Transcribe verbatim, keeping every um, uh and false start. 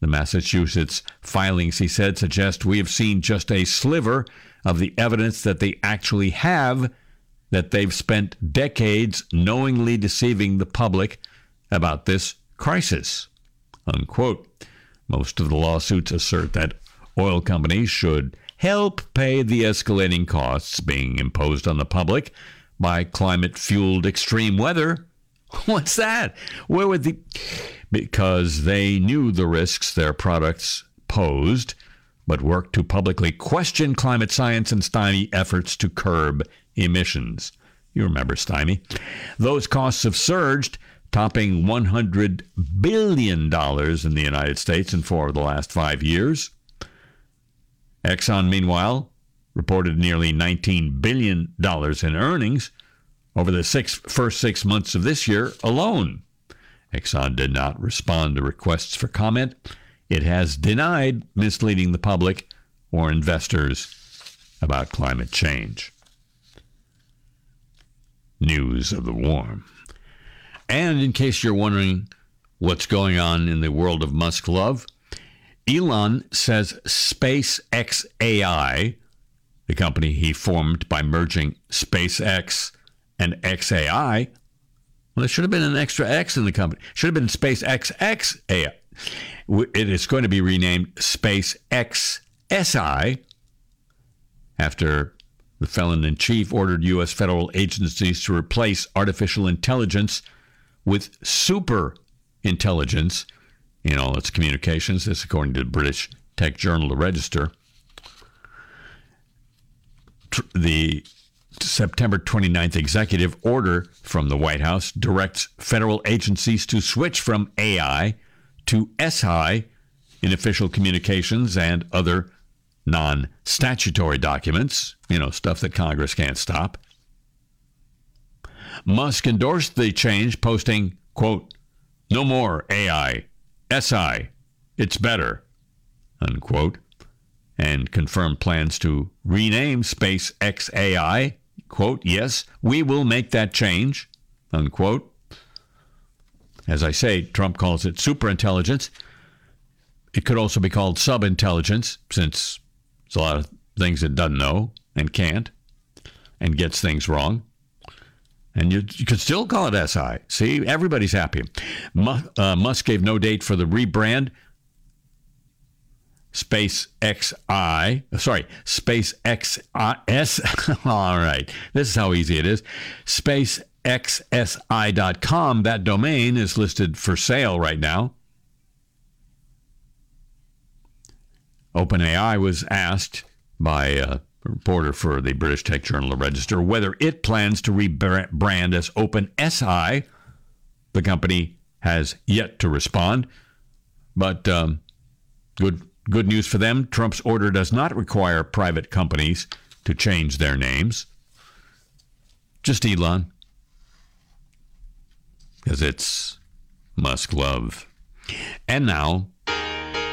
The Massachusetts filings, he said, suggest we have seen just a sliver of the evidence that they actually have, that they've spent decades knowingly deceiving the public about this crisis, unquote. Most of the lawsuits assert that oil companies should help pay the escalating costs being imposed on the public by climate-fueled extreme weather. What's that? Where would the... Because they knew the risks their products posed, but worked to publicly question climate science and stymie efforts to curb emissions. You remember stymie. Those costs have surged, topping one hundred billion dollars in the United States in four of the last five years. Exxon, meanwhile, reported nearly nineteen billion dollars in earnings over the six, first six months of this year alone. Exxon did not respond to requests for comment. It has denied misleading the public or investors about climate change. News of the warm. And in case you're wondering what's going on in the world of Musk love, Elon says SpaceX A I, the company he formed by merging SpaceX and X A I, well, there should have been an extra X in the company. Should have been SpaceX A I. It is going to be renamed SpaceX S I after the felon-in-chief ordered U S federal agencies to replace artificial intelligence with super intelligence in all its communications. This according to the British tech journal, The Register. The September twenty-ninth executive order from the White House directs federal agencies to switch from A I to S I in official communications and other non-statutory documents, you know, stuff that Congress can't stop. Musk endorsed the change, posting, quote, "No more A I, S I, it's better," unquote, and confirmed plans to rename SpaceX A I, quote, "Yes, we will make that change," unquote. As I say, Trump calls it superintelligence. It could also be called subintelligence, since there's a lot of things it doesn't know and can't and gets things wrong. And you, you could still call it S I. See, everybody's happy. Musk, uh, Musk gave no date for the rebrand. SpaceX I, sorry, SpaceX S. All right, this is how easy it is. SpaceX S I dot com, that domain is listed for sale right now. OpenAI was asked by a reporter for the British tech journal, The Register, whether it plans to rebrand as OpenSI. The company has yet to respond, but um, good good news for them. Trump's order does not require private companies to change their names. Just Elon, because it's Musk love. And now,